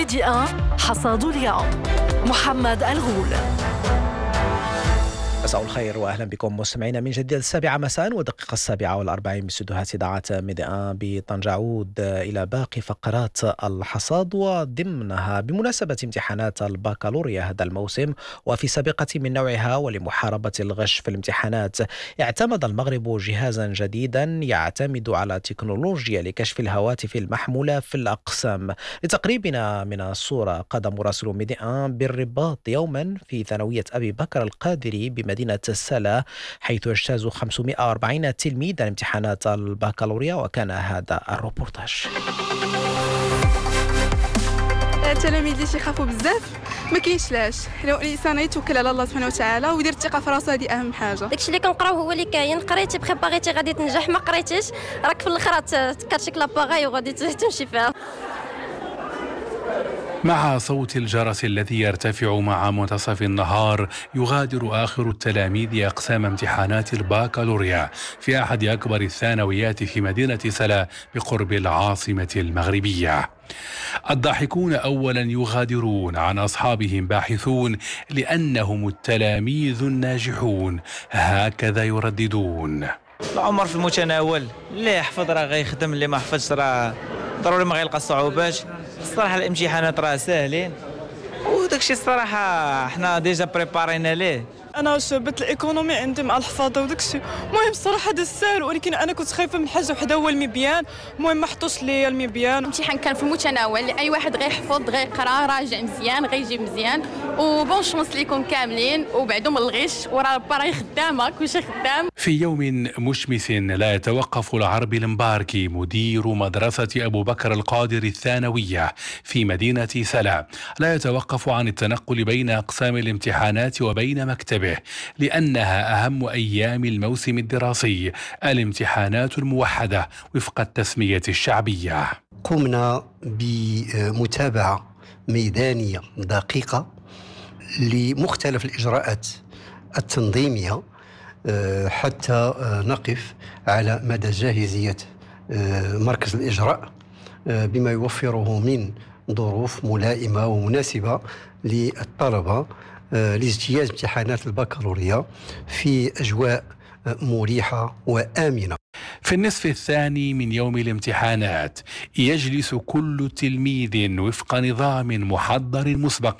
ميديا حصاد اليوم. محمد الغول. مساء الخير واهلا بكم مستمعينا من جديد 7 مساء ودقيقة 7:40 باستديوهات اذاعة ميديا بطنجة. عود الى باقي فقرات الحصاد وضمنها بمناسبة امتحانات البكالوريا هذا الموسم وفي سابقة من نوعها ولمحاربة الغش في الامتحانات، اعتمد المغرب جهازا جديدا يعتمد على تكنولوجيا لكشف الهواتف المحمولة في الأقسام. لتقريبنا من الصورة قاد مراسل ميديا بالرباط يوما في ثانوية أبي بكر القادري بمدينة السلا، حيث اجتاز 540 تلميذا امتحانات البكالوريا، وكان هذا الروبورتاج. التلاميذ اللي تيخافوا بزاف ما كاينش لاش، لو الانسان يتوكل على الله سبحانه وتعالى ويدير الثقه في راسو، هذه اهم حاجه. داكشي اللي كنقراو هو اللي كاين، قريتي بريباريتي غادي تنجح، ما قريتيش راك في الاخر تكاتشيك لاباغاي وغادي تمشي فيها. مع صوت الجرس الذي يرتفع مع منتصف النهار يغادر آخر التلاميذ أقسام امتحانات الباكالوريا في أحد أكبر الثانويات في مدينة سلا بقرب العاصمة المغربية. الضاحكون أولا يغادرون، عن أصحابهم باحثون، لأنهم التلاميذ الناجحون، هكذا يرددون. العمر في المتناول، اللي يحفظ راه غيخدم، اللي ما حفظش راه ضروري ما غيلقى صعوبات. الصراحه الامتحانات راه ساهلين وداكشي الصراحه حنا ديجا بريبارينا ليه. انا شابت الايكونومي عندي مع الحفاظه وداكشي، المهم الصراحه هذا الساهل، ولكن انا كنت خايفه من حاجه وحده هو المبيان. المهم ما حطوش ليا المبيان. الامتحان كان في المتناول، اي واحد غيحفظ غيقرا راجع مزيان غيجيب مزيان، وبون شونس ليكم كاملين وبعدو من الغش، وراه ربي راه خدامه كلشي خدام. في يوم مشمس لا يتوقف العربي المباركي مدير مدرسة أبو بكر القادري الثانوية في مدينة سلا، لا يتوقف عن التنقل بين أقسام الامتحانات وبين مكتبه، لأنها أهم أيام الموسم الدراسي، الامتحانات الموحدة وفق التسمية الشعبية. قمنا بمتابعة ميدانية دقيقة لمختلف الإجراءات التنظيمية حتى نقف على مدى جاهزية مركز الإجراء بما يوفره من ظروف ملائمة ومناسبة للطلبة لاجتياز امتحانات البكالوريا في أجواء مريحة وآمنة. في النصف الثاني من يوم الامتحانات يجلس كل تلميذ وفق نظام محضر مسبقا